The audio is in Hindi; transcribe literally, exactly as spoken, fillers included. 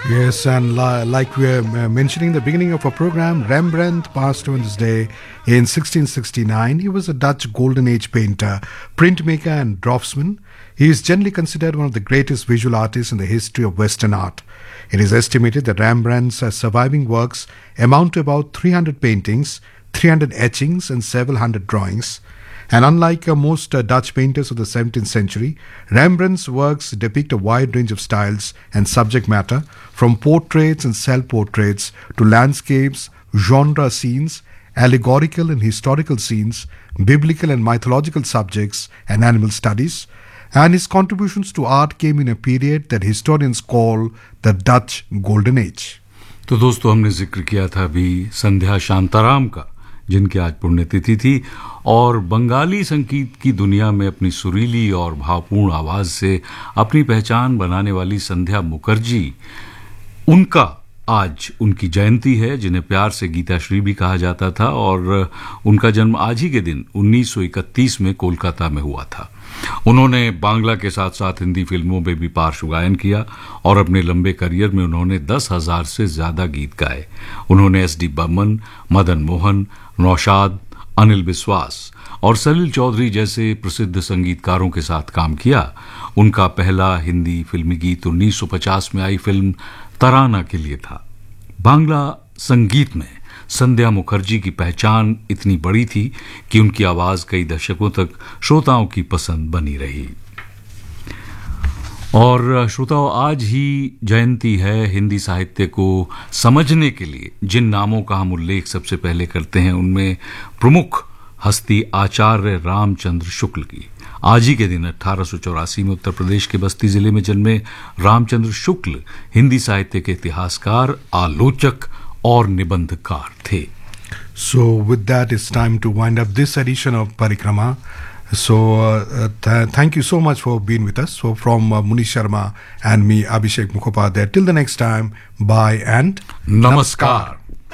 Yes, and li- like we were uh, mentioning in the beginning of our program, Rembrandt passed on this day in sixteen sixty-nine. He was a Dutch Golden Age painter, printmaker, and draftsman. He is generally considered one of the greatest visual artists in the history of Western art. It is estimated that Rembrandt's uh, surviving works amount to about three hundred paintings, three hundred etchings, and several hundred drawings. And unlike uh, most uh, Dutch painters of the seventeenth century, Rembrandt's works depict a wide range of styles and subject matter, from portraits and self-portraits to landscapes, genre scenes, allegorical and historical scenes, biblical and mythological subjects, and animal studies. And his contributions to art came in a period that historians call the Dutch Golden Age. तो दोस्तों, हमने जिक्र किया था अभी संध्या शांताराम का, जिनकी आज पुण्यतिथि थी, और बंगाली संगीत की दुनिया में अपनी सुरीली और भावपूर्ण आवाज से अपनी पहचान बनाने वाली संध्या मुखर्जी, उनका आज उनकी जयंती है, जिन्हें प्यार से गीताश्री भी कहा जाता था। और उनका जन्म आज ही के दिन उन्नीस सौ इकतीस में कोलकाता में हुआ था। उन्होंने बांग्ला के साथ साथ हिंदी फिल्मों में भी पार्श्व गायन किया और अपने लंबे करियर में उन्होंने दस हजार से ज्यादा गीत गाए। उन्होंने एस डी बर्मन, मदन मोहन, नौशाद, अनिल बिस्वास और सलील चौधरी जैसे प्रसिद्ध संगीतकारों के साथ काम किया। उनका पहला हिंदी फिल्मी गीत उन्नीस सौ पचास में आई फिल्म तराना के लिए था। बांग्ला संगीत में संध्या मुखर्जी की पहचान इतनी बड़ी थी कि उनकी आवाज कई दशकों तक श्रोताओं की पसंद बनी रही। और श्रोताओं, आज ही जयंती है। हिंदी साहित्य को समझने के लिए जिन नामों का हम उल्लेख सबसे पहले करते हैं, उनमें प्रमुख हस्ती आचार्य रामचंद्र शुक्ल की। आज ही के दिन अठारह सौ चौरासी में उत्तर प्रदेश के बस्ती जिले में जन्मे रामचंद्र शुक्ल हिंदी साहित्य के इतिहासकार, आलोचक और निबंधकार थे। So with that, it's time to wind up this edition of Parikrama. So uh, th- thank you so much for being with us. So from uh, Munish Sharma and me, Abhishek Mukhopadhyay, till the next time, bye and Namaskar. Namaskar.